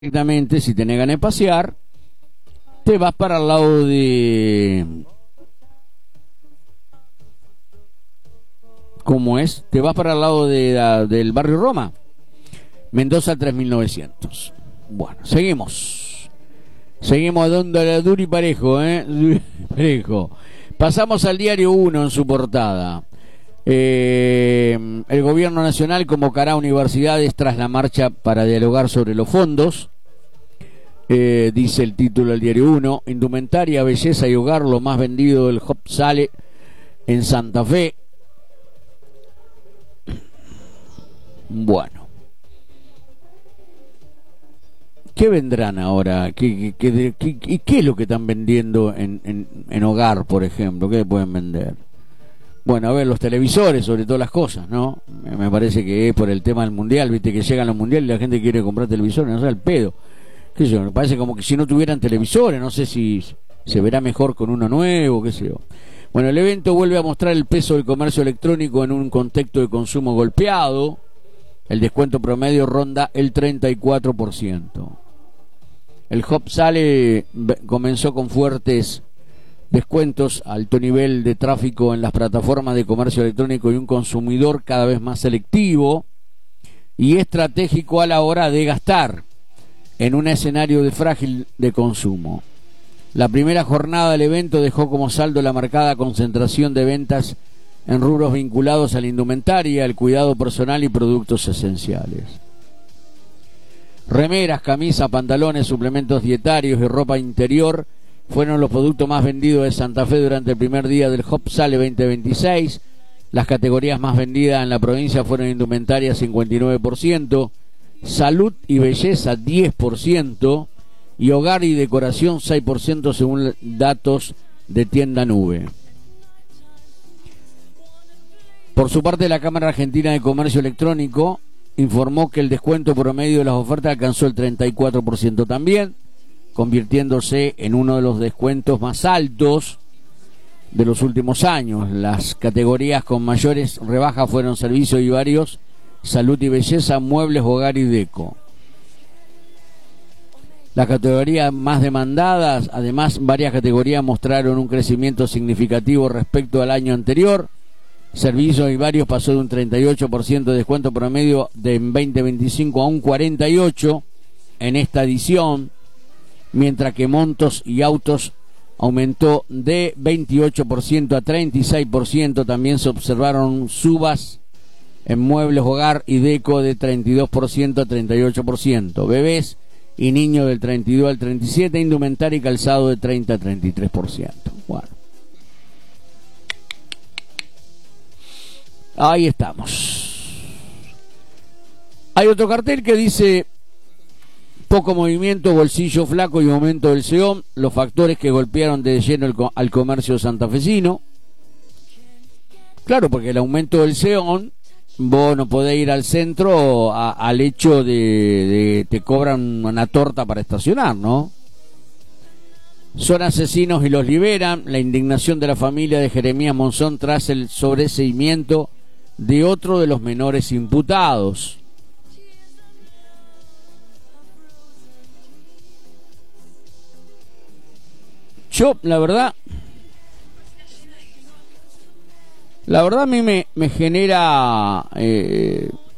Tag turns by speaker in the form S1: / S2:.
S1: Directamente, si tenés ganas de pasear, te vas para el lado de... ¿Cómo es? Te vas para el lado del barrio Roma. Mendoza 3900. Bueno, seguimos. Seguimos dando a la duri parejo, ¿eh? Parejo. Pasamos al diario 1 en su portada. El gobierno nacional convocará a universidades tras la marcha para dialogar sobre los fondos. Dice el título del diario 1. Indumentaria, belleza y hogar, lo más vendido del Hop Sale en Santa Fe. Bueno, ¿qué vendrán ahora? ¿Qué es lo que están vendiendo en hogar, por ejemplo? ¿Qué pueden vender? Bueno, a ver, los televisores, sobre todas las cosas, ¿no? Me parece que es por el tema del mundial, viste que llegan los mundiales y la gente quiere comprar televisores, no sé, el pedo. ¿Qué sé yo? Me parece como que si no tuvieran televisores, no sé si se verá mejor con uno nuevo, qué sé yo. Bueno, el evento vuelve a mostrar el peso del comercio electrónico en un contexto de consumo golpeado. El descuento promedio ronda el 34%. El Hop Sale comenzó con fuertes descuentos, alto nivel de tráfico en las plataformas de comercio electrónico y un consumidor cada vez más selectivo y estratégico a la hora de gastar en un escenario de frágil de consumo. La primera jornada del evento dejó como saldo la marcada concentración de ventas en rubros vinculados a la indumentaria, el cuidado personal y productos esenciales. Remeras, camisas, pantalones, suplementos dietarios y ropa interior fueron los productos más vendidos de Santa Fe durante el primer día del Hop Sale 2026. Las categorías más vendidas en la provincia fueron indumentaria 59%, salud y belleza 10% y hogar y decoración 6% según datos de Tienda Nube. Por su parte, la Cámara Argentina de Comercio Electrónico informó que el descuento promedio de las ofertas alcanzó el 34% también, convirtiéndose en uno de los descuentos más altos de los últimos años. Las categorías con mayores rebajas fueron servicios y varios, salud y belleza, muebles, hogar y deco. Las categorías más demandadas, además, varias categorías mostraron un crecimiento significativo respecto al año anterior. Servicios y varios pasó de un 38% de descuento promedio de 2025 a un 48% en esta edición, mientras que montos y autos aumentó de 28% a 36%. También se observaron subas en muebles, hogar y deco de 32% a 38%. Bebés y niños del 32 al 37%, indumentaria y calzado de 30 a 33%. Bueno. Ahí estamos. Hay otro cartel que dice: poco movimiento, bolsillo flaco y aumento del SEOM, los factores que golpearon de lleno al comercio santafesino. Claro, porque el aumento del SEOM, vos no podés ir al centro al hecho de te cobran una torta para estacionar, ¿no? Son asesinos y los liberan. La indignación de la familia de Jeremías Monzón tras el sobreseimiento de otro de los menores imputados. Yo, la verdad a mí me genera